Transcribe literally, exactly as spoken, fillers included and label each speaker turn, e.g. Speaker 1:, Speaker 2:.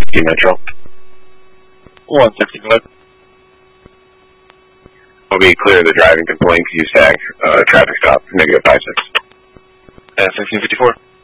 Speaker 1: Key Metro.
Speaker 2: one sixty-five.
Speaker 1: Will be clear of the driving complaint. Use tag, uh, traffic stop, negative five six.
Speaker 2: Uh, sixteen fifty-four.